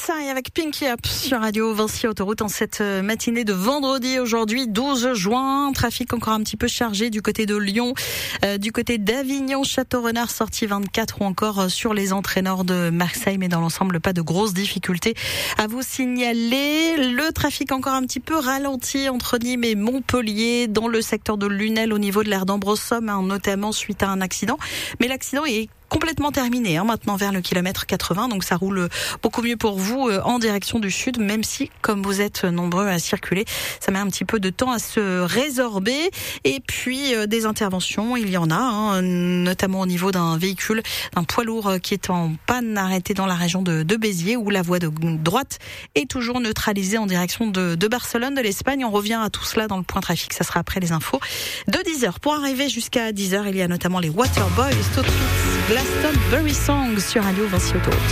Psy avec Pinky Up sur Radio Vinci Autoroute en cette matinée de vendredi aujourd'hui 12 juin. Trafic encore un petit peu chargé du côté de Lyon, du côté d'Avignon, Château-Renard, sortie 24 ou encore sur les entrées nord de Marseille, mais dans l'ensemble pas de grosses difficultés à vous signaler. Le trafic encore un petit peu ralenti entre Nîmes et Montpellier dans le secteur de Lunel au niveau de l'aire d'Ambrossomme, notamment suite à un accident. Mais l'accident est complètement terminé, maintenant vers le kilomètre 80, donc ça roule beaucoup mieux pour vous en direction du sud, même si, comme vous êtes nombreux à circuler, ça met un petit peu de temps à se résorber. Et puis des interventions, il y en a, notamment au niveau d'un véhicule, d'un poids lourd qui est en panne arrêté dans la région de Béziers, où la voie de droite est toujours neutralisée en direction de Barcelone, de l'Espagne. On revient à tout cela dans le point trafic, ça sera après les infos de 10h. Pour arriver jusqu'à 10h, il y a notamment les Waterboys, tout de suite Glastonbury Song sur Radio Vinci Autoroute.